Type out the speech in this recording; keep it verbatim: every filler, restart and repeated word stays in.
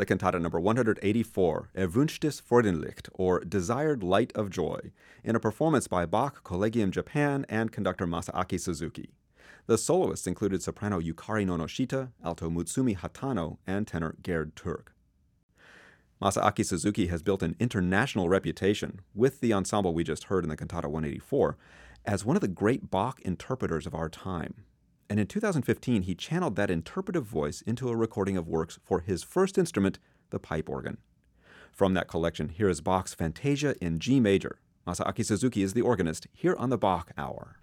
the cantata number one hundred eighty-four, Erwünschtes Freudenlicht, or Desired Light of Joy, in a performance by Bach Collegium Japan and conductor Masaaki Suzuki. The soloists included soprano Yukari Nonoshita, alto Mutsumi Hatano, and tenor Gerd Turk. Masaaki Suzuki has built an international reputation, with the ensemble we just heard in the Cantata one eighty-four, as one of the great Bach interpreters of our time. And in two thousand fifteen, he channeled that interpretive voice into a recording of works for his first instrument, the pipe organ. From that collection, here is Bach's Fantasia in G major. Masaaki Suzuki is the organist here on the Bach Hour.